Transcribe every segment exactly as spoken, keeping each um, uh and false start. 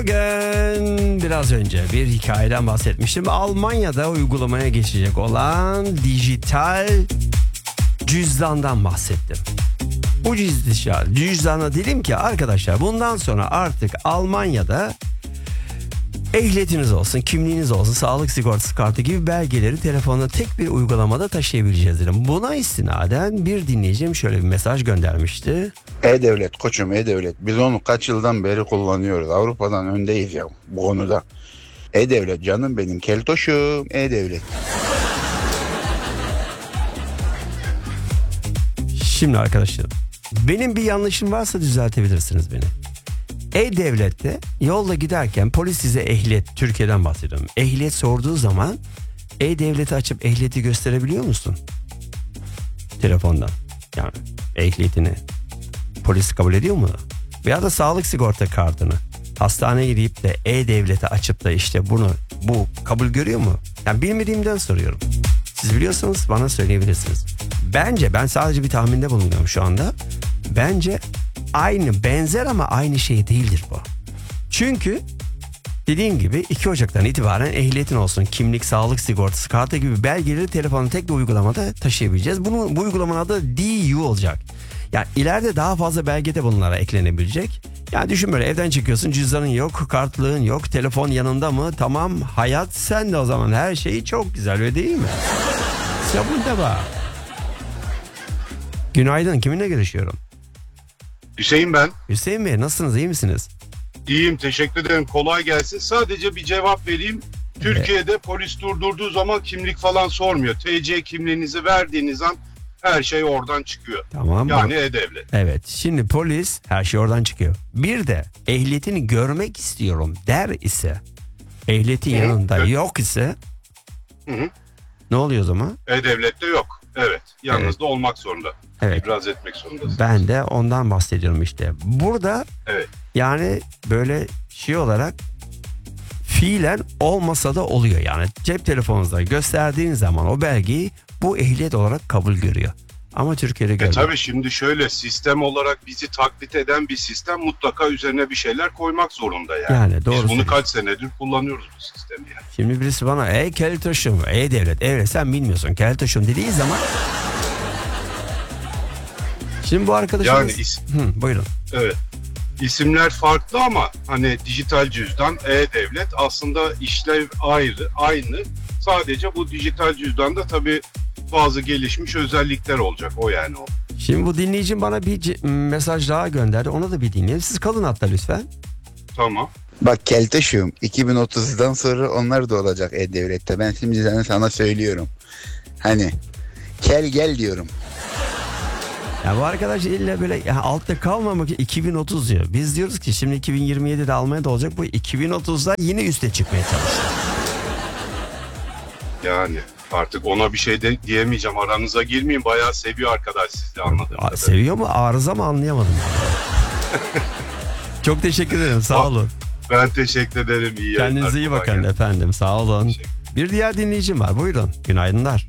Bugün biraz önce bir hikayeden bahsetmiştim. Almanya'da uygulamaya geçecek olan dijital cüzdandan bahsettim. Bu dijital cüzdana dedim ki arkadaşlar bundan sonra artık Almanya'da ehliyetiniz olsun, kimliğiniz olsun, sağlık sigortası kartı gibi belgeleri telefonda tek bir uygulamada taşıyabileceğiz dedim. Buna istinaden bir dinleyicim şöyle bir mesaj göndermişti. E-Devlet koçum, E-Devlet. Biz onu kaç yıldan beri kullanıyoruz. Avrupa'dan öndeyiz ya bu konuda. E-Devlet canım benim, keltoşum, E-Devlet. Şimdi arkadaşlar benim bir yanlışım varsa düzeltebilirsiniz beni. E-Devlet'te yolda giderken polis size ehliyet, Türkiye'den bahsediyorum, ehliyet sorduğu zaman E-Devlet'i açıp ehliyeti gösterebiliyor musun? Telefondan. Yani ehliyetini polis kabul ediyor mu? Veya da sağlık sigorta kartını hastaneye gidip de E-Devlet'i açıp da işte bunu bu kabul görüyor mu? Yani bilmediğimden soruyorum. Siz biliyorsanız bana söyleyebilirsiniz. Bence ben sadece bir tahminde bulunuyorum şu anda. Bence aynı, benzer ama aynı şey değildir bu. Çünkü dediğim gibi iki Ocak'tan itibaren ehliyetin olsun, kimlik, sağlık sigortası kartı gibi belgeleri telefonun tek bir uygulamada taşıyabileceğiz. Bunun, bu uygulamanın adı D U olacak. Yani ileride daha fazla belge de bunlara eklenebilecek. Yani düşün böyle, evden çıkıyorsun, cüzdanın yok, kartlığın yok, telefon yanında mı? Tamam, hayat sende o zaman, her şey çok güzel, öyle değil mi? Sabun da var. Günaydın, kiminle görüşüyorum? Hüseyin ben. Hüseyin Bey, nasılsınız, iyi misiniz? İyiyim, teşekkür ederim. Kolay gelsin. Sadece bir cevap vereyim. Türkiye'de evet. Polis durdurduğu zaman kimlik falan sormuyor. T C kimliğinizi verdiğiniz an her şey oradan çıkıyor. Tamam. Yani E-Devlet. Evet. Şimdi polis her şey oradan çıkıyor. Bir de ehliyetini görmek istiyorum der ise, ehliyetin Hı-hı. yanında evet. yok ise Hı-hı. ne oluyor o zaman? E-Devlet'te yok. Evet. Yanınızda evet. olmak zorunda. Evet. İbraz etmek zorundasınız. Ben de ondan bahsediyorum işte. Burada evet. yani böyle şey olarak fiilen olmasa da oluyor. Yani cep telefonunuzda gösterdiğiniz zaman o belgeyi bu ehliyet olarak kabul görüyor. Ama Türkiye'de görmüyor. E tabii şimdi şöyle, sistem olarak bizi taklit eden bir sistem mutlaka üzerine bir şeyler koymak zorunda yani. Yani doğru. Biz bunu kaç senedir kullanıyoruz bu sistemi yani. Şimdi birisi bana ey keltoşum, ey devlet, evet sen bilmiyorsun keltoşum dediği zaman. Şimdi bu arkadaşımız. Yani is- Hı, buyurun. Evet. İsimler farklı ama hani dijital cüzdan, E-Devlet aslında işlev ayrı, aynı. Sadece bu dijital cüzdanda tabii bazı gelişmiş özellikler olacak, o yani o. Şimdi bu dinleyicim bana bir c- mesaj daha gönderdi. Onu da bir dinleyelim. Siz kalın hatta lütfen. Tamam. Bak keltoşum, iki bin otuzdan sonra onlar da olacak E-Devlet'te. Ben şimdi sana söylüyorum. Hani kel gel diyorum. Ya bu arkadaş illa böyle ya altta kalmamak için iki bin otuz diyor. Biz diyoruz ki şimdi iki bin yirmi yedide Almanya'da olacak, bu iki bin otuzda yine üste çıkmaya çalışıyor. Yani artık ona bir şey de diyemeyeceğim. Aranıza girmeyeyim. Bayağı seviyor arkadaş sizi, anladım. Aa, seviyor mu? Arıza mı, anlayamadım. Çok teşekkür ederim. Sağ olun. Ben teşekkür ederim. İyi Kendinize iyi bakın efendim. Sağ olun. Bir diğer dinleyicim var. Buyurun. Günaydınlar.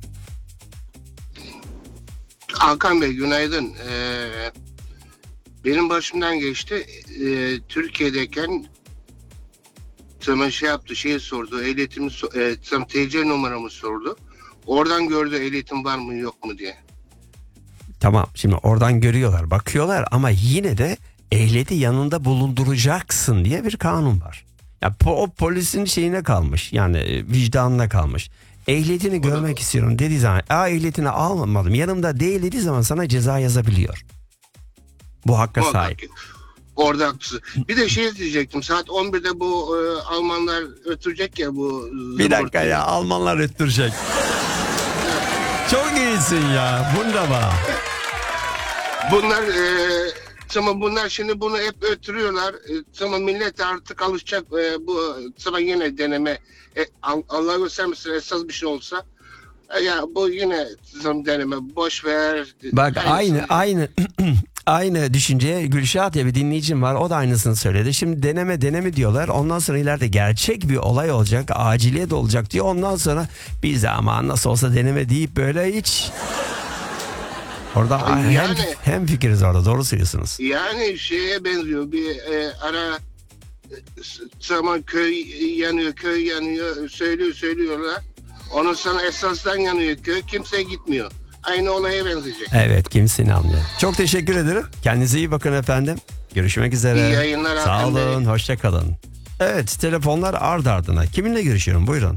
Hakan Bey günaydın. Ee, benim başımdan geçti. Ee, Türkiye'deyken sana şey yaptı, şey sordu. Ehliyetimi, e, sana T C numaramı sordu. Oradan gördü ehliyetim var mı yok mu diye. Tamam, şimdi oradan görüyorlar, bakıyorlar ama yine de ehliyeti yanında bulunduracaksın diye bir kanun var. Ya po- o polisin şeyine kalmış, yani vicdanına kalmış. Ehliyetini görmek istiyorum dediği zaman, aa ehliyetini almadım yanımda değil dediği zaman sana ceza yazabiliyor. Bu hakka sahip. Orada haklısın. Bir de şey diyecektim, saat on birde bu e, Almanlar ötürecek ya bu. Bir dakika ya, Almanlar öttürecek. Çok iyisin ya, bunda bak. Bunlar e, tamam, bunlar şimdi bunu hep ötürüyorlar. E, tamam, millet artık alışacak. E, bu tamam, yine deneme. E, Allah göstermesin, esas bir şey olsa. E, ya bu yine tamam, deneme. Boş ver. Bak Aynısı. aynı aynı aynı düşünceye Gülşah diye bir dinleyicim var. O da aynısını söyledi. Şimdi deneme deneme diyorlar. Ondan sonra ileride gerçek bir olay olacak, aciliyet olacak diyor. Ondan sonra biz de ama nasıl olsa deneme deyip böyle hiç. Orada Yani, hem, hem fikiriz orada, doğru söylüyorsunuz. Yani şeye benziyor, bir e, ara Zaman köy yanıyor, köy yanıyor, söylüyor söylüyorlar. Ondan sonra esasdan yanıyor köy, kimse gitmiyor. Aynı olaya benzeyecek. Evet, kimse inanmıyor. Çok teşekkür ederim. Kendinize iyi bakın efendim. Görüşmek üzere. İyi yayınlar Sağ Hakan Bey. olun, hoşça kalın. Evet, telefonlar ard ardına. Kiminle görüşüyorum? Buyurun.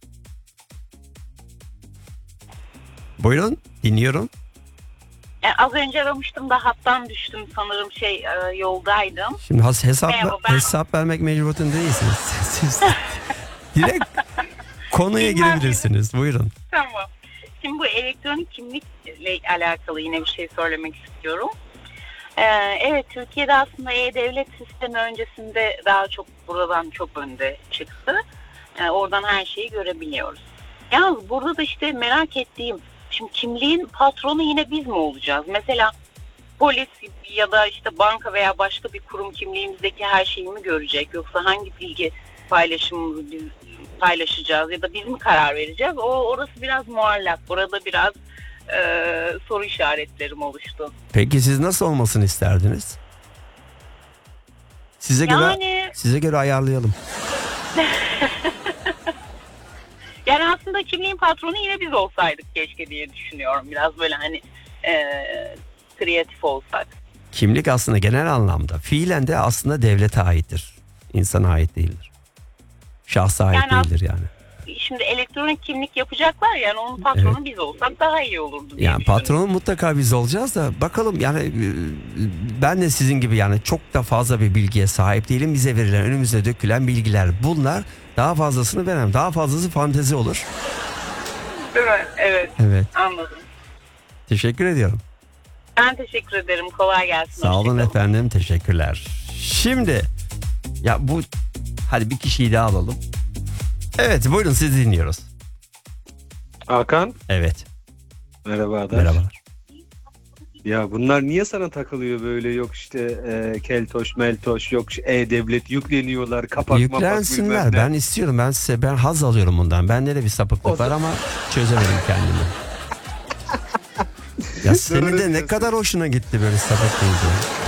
Buyurun, dinliyorum. E, az önce aramıştım da hattan düştüm sanırım şey e, yoldaydım. Şimdi has- hesap Merhaba, ben- hesap vermek mecburiyetinde değilsiniz. Siz direkt konuya Bilmem. girebilirsiniz. Buyurun. Tamam. Şimdi bu elektronik kimlikle alakalı yine bir şey söylemek istiyorum. E, evet Türkiye'de aslında e-devlet sistemi öncesinde daha çok buradan çok önde çıktı. E, oradan her şeyi görebiliyoruz. Yalnız burada da işte merak ettiğim, şimdi kimliğin patronu yine biz mi olacağız? Mesela polis ya da işte banka veya başka bir kurum kimliğimizdeki her şeyi mi görecek? Yoksa hangi bilgi paylaşımımızı biz paylaşacağız ya da biz mi karar vereceğiz? O orası biraz muallak. Burada biraz e, soru işaretlerim oluştu. Peki siz nasıl olmasını isterdiniz? Size göre Yani size göre ayarlayalım. yani aslında kimliğin patronu yine biz olsaydık keşke diye düşünüyorum. Biraz böyle hani e, kreatif olsak. Kimlik aslında genel anlamda fiilen de aslında devlete aittir. İnsana ait değildir. Şahsa ait Yani değildir yani. Şimdi elektronik kimlik yapacaklar yani onun patronu Evet. biz olsak daha iyi olurdu diye Yani düşünüyorum. patronun mutlaka biz olacağız da bakalım yani e, ben de sizin gibi yani çok da fazla bir bilgiye sahip değilim. Bize verilen önümüze dökülen bilgiler bunlar, daha fazlasını veremem. Daha fazlası fantezi olur. Değil mi? Evet, Evet, anladım. teşekkür ediyorum. Ben teşekkür ederim. Kolay gelsin. Sağ olun Hoşça kalın. efendim, teşekkürler. Şimdi ya bu hadi bir kişiyi daha alalım. Evet, buyurun sizi dinliyoruz. Hakan, Evet, merhaba Adaş. merhabalar. Ya bunlar niye sana takılıyor böyle, yok işte e, keltoş meltoş, yok işte e-devlet yükleniyorlar, kapak mapak Yüklensinler, bilmem ne. ben istiyorum, ben size ben haz alıyorum bundan. Bende de bir sapıklık O var ama çözemedim kendimi. Ya senin de ne diyorsun. kadar hoşuna gitti böyle sapık deyince.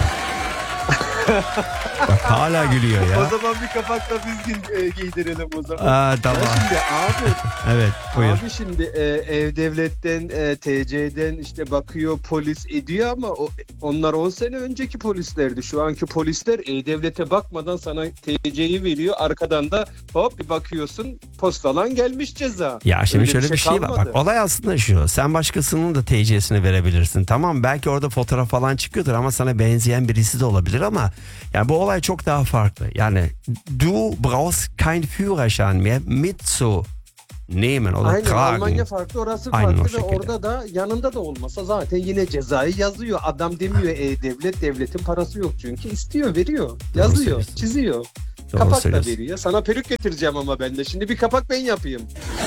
Bak hala gülüyor ya. O zaman bir kapak da biz gi- e, giydirelim o zaman. Aa, tamam. Ya şimdi abi, Evet, buyur. abi şimdi e, ev devletten, e, T C'den işte bakıyor, polis ediyor ama o, onlar on sene önceki polislerdi. Şu anki polisler e-devlete bakmadan sana T C'yi veriyor. Arkadan da hop bir bakıyorsun, postalan gelmiş ceza. Ya şimdi Öyle şöyle bir şey, var. kalmadı. Bak olay aslında şu. Sen başkasının da T C'sini verebilirsin. Tamam, belki orada fotoğraf falan çıkıyordur ama sana benzeyen birisi de olabilir ama yani bu olay çok daha farklı. Yani du brauchst kein Führerschein mehr mitzunehmen oder Aynen, tragen. Almanya farklı, orası Aynen o farklı ve şekilde. orada da yanında da olmasa zaten yine cezayı yazıyor. Adam demiyor e-devlet, devletin parası yok çünkü istiyor, veriyor, yazıyor, söylüyorsun. çiziyor. Doğru Kapak da söylüyorsun. veriyor. Sana peruk getireceğim ama ben de. Şimdi bir kapak ben yapayım.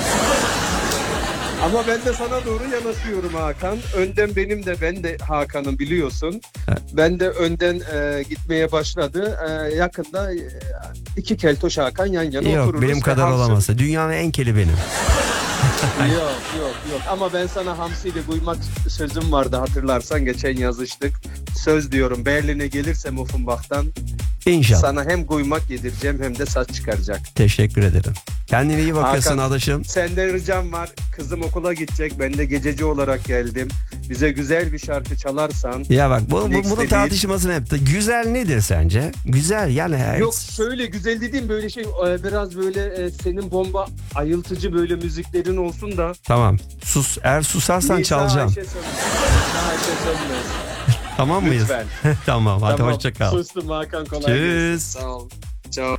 Ama ben de sana doğru yanaşıyorum Hakan. Önden benim de, ben de Hakan'ım biliyorsun. Evet. Ben de önden e, gitmeye başladı. E, yakında e, iki keltoş Hakan yan yana Yok, otururuz. benim ve kadar hamsi- olamazsa. Dünyanın en keli benim. Yok yok yok, ama ben sana hamsiyle kuymak sözüm vardı, hatırlarsan geçen yazıştık. Söz diyorum, Berlin'e gelirsem Offenbach'tan İnşallah. sana hem kuymak yedireceğim hem de saç çıkaracak. Teşekkür ederim. Kendine iyi bakıyorsun Hakan, adaşım. Senden ricam var, kızım okula gidecek, ben de gececi olarak geldim. Bize güzel bir şarkı çalarsan. Ya bak bu, bu, Next bunun değil. tartışmasını hep de- güzel nedir sence? Güzel yani. her- Yok şöyle güzel dediğim böyle şey, e, biraz böyle e, senin bomba ayıltıcı böyle müziklerin olsun da. Tamam. Sus. Eğer susarsan Nisa çalacağım. Ayşe Sönmez. Nisa Ayşe Sönmez. Tamam mıyız? Lütfen. Tamam. Hadi Tamam, hoşça kal. sustum Hakan, kolay Tschüss. gelsin. Sağ ol. Ciao.